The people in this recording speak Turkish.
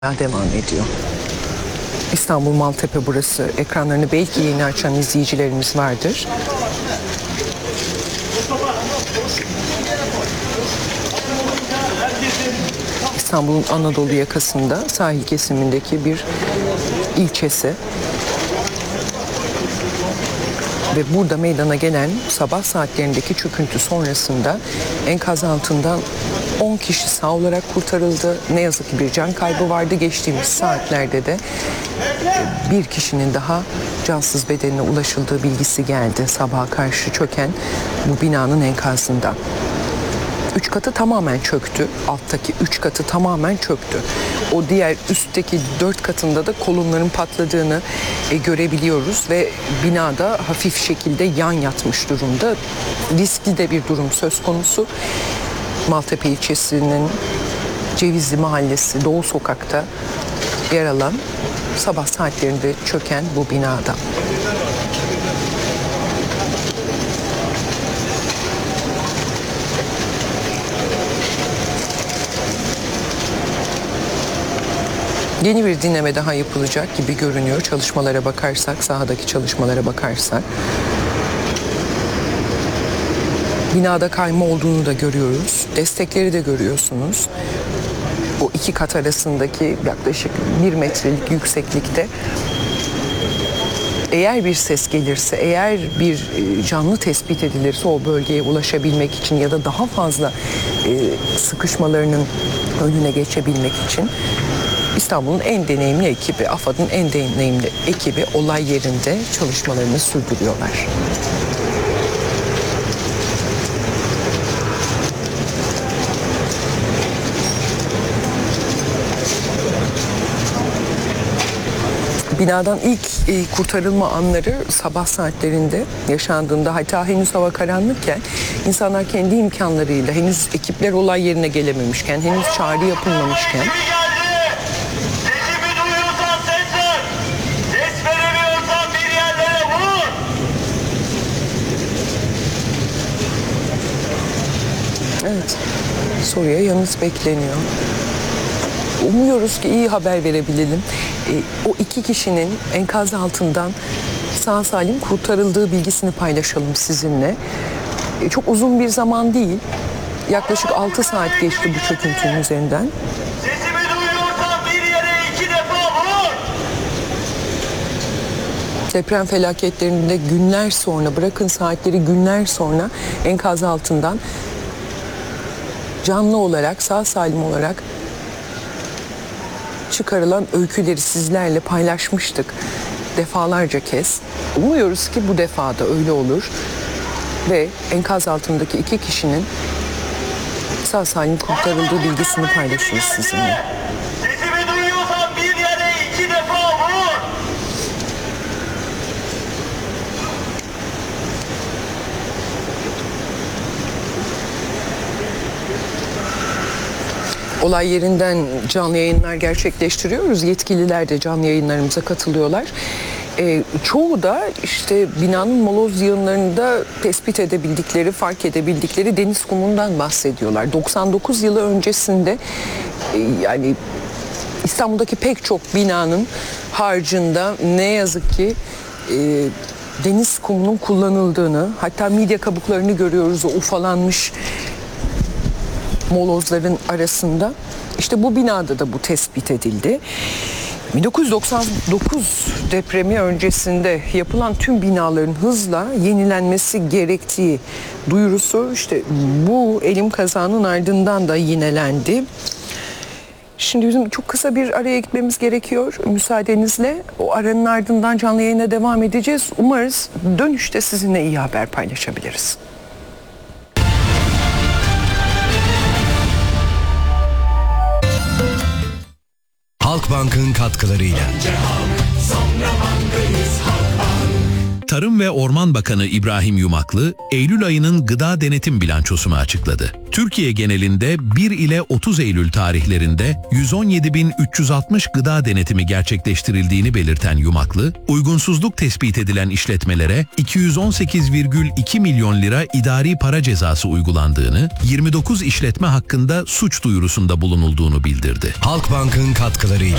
devam ediyor. İstanbul Maltepe burası. Ekranlarını belki yeni açan izleyicilerimiz vardır. İstanbul'un Anadolu yakasında sahil kesimindeki bir ilçesi. Ve burada meydana gelen sabah saatlerindeki çöküntü sonrasında enkaz altından 10 kişi sağ olarak kurtarıldı. Ne yazık ki bir can kaybı vardı. Geçtiğimiz saatlerde de bir kişinin daha cansız bedenine ulaşıldığı bilgisi geldi. Sabaha karşı çöken bu binanın enkazında. 3 katı tamamen çöktü. Alttaki 3 katı tamamen çöktü. O diğer üstteki 4 katında da kolonların patladığını görebiliyoruz ve binada hafif şekilde yan yatmış durumda. Riskli de bir durum söz konusu. Maltepe ilçesinin Cevizli Mahallesi Doğu Sokak'ta yer alan sabah saatlerinde çöken bu binada. Yeni bir dinleme daha yapılacak gibi görünüyor. Çalışmalara bakarsak, sahadaki çalışmalara bakarsak. Binada kayma olduğunu da görüyoruz. Destekleri de görüyorsunuz. O iki kat arasındaki yaklaşık 1 metrelik yükseklikte. Eğer bir ses gelirse, eğer bir canlı tespit edilirse o bölgeye ulaşabilmek için ya da daha fazla sıkışmalarının önüne geçebilmek için İstanbul'un en deneyimli ekibi, AFAD'ın en deneyimli ekibi olay yerinde çalışmalarını sürdürüyorlar. Binadan ilk kurtarılma anları sabah saatlerinde yaşandığında, hatta henüz hava karanlıkken insanlar kendi imkanlarıyla, henüz ekipler olay yerine gelememişken, henüz çağrı yapılmamışken evet, soruya yanıt bekleniyor. Umuyoruz ki iyi haber verebilelim. O 2 kişinin enkaz altından sağ salim kurtarıldığı bilgisini paylaşalım sizinle. Çok uzun bir zaman değil. Yaklaşık 6 saat geçti bu çöküntünün üzerinden. Sesimi duyuyorsan bir yere 2 defa vur. Deprem felaketlerinde günler sonra, bırakın saatleri, günler sonra enkaz altından canlı olarak, sağ salim olarak çıkarılan öyküleri sizlerle paylaşmıştık defalarca kez. Umuyoruz ki bu defa da öyle olur ve enkaz altındaki 2 kişinin sağ salim kurtarıldığı bilgisini paylaşırız sizinle. Sesimi duyuyorsan bir yere 2 defa vur. Olay yerinden canlı yayınlar gerçekleştiriyoruz. Yetkililer de canlı yayınlarımıza katılıyorlar. Çoğu da işte binanın moloz yığınlarında tespit edebildikleri, fark edebildikleri deniz kumundan bahsediyorlar. 99 yılı öncesinde yani İstanbul'daki pek çok binanın harcında ne yazık ki deniz kumunun kullanıldığını, hatta midye kabuklarını görüyoruz, o ufalanmış molozların arasında. İşte bu binada da bu tespit edildi. 1999 depremi öncesinde yapılan tüm binaların hızla yenilenmesi gerektiği duyurusu işte bu elim kazanın ardından da yinelendi. Şimdi bizim çok kısa bir araya gitmemiz gerekiyor müsaadenizle. O aranın ardından canlı yayına devam edeceğiz. Umarız dönüşte sizinle iyi haber paylaşabiliriz. Halkbank'ın katkılarıyla. Tarım ve Orman Bakanı İbrahim Yumaklı, Eylül ayının gıda denetim bilançosunu açıkladı. Türkiye genelinde 1 ile 30 Eylül tarihlerinde 117.360 gıda denetimi gerçekleştirildiğini belirten Yumaklı, uygunsuzluk tespit edilen işletmelere 218,2 milyon lira idari para cezası uygulandığını, 29 işletme hakkında suç duyurusunda bulunulduğunu bildirdi. Halkbank'ın katkılarıyla